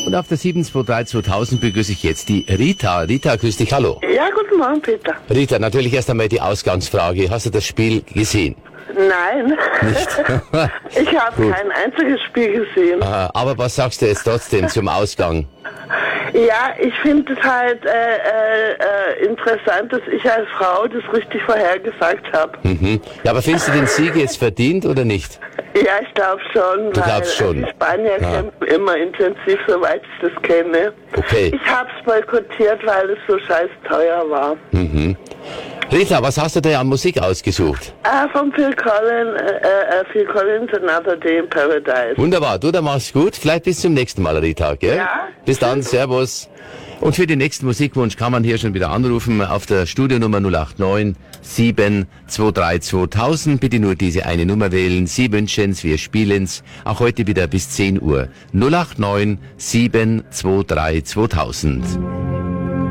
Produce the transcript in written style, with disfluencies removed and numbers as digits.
Und auf der 723-2000 begrüße ich jetzt die Rita. Rita, grüß dich, hallo. Ja, guten Morgen, Peter. Rita, natürlich erst einmal die Ausgangsfrage. Hast du das Spiel gesehen? Nein. Nicht? Ich habe kein einziges Spiel gesehen. Aha, aber was sagst du jetzt trotzdem zum Ausgang? Ja, ich finde es halt interessant, dass ich als Frau das richtig vorhergesagt habe. Mhm. Ja, aber findest du den Sieg jetzt verdient oder nicht? Ja, ich glaube schon, Du glaubst schon. die Spanier kämpfen immer intensiv, soweit ich das kenne. Okay. Ich habe es boykottiert, weil es so scheiß teuer war. Rita, was hast du da an Musik ausgesucht? Von Phil Collins, Another Day in Paradise. Wunderbar, du, dann mach's gut. Vielleicht bis zum nächsten Mal, Rita, gell? Ja. Bis dann, servus. Und für den nächsten Musikwunsch kann man hier schon wieder anrufen auf der Studionummer 089 723 2000. Bitte nur diese eine Nummer wählen. Sie wünschen's, wir spielen's. Auch heute wieder bis 10 Uhr. 089 723 2000.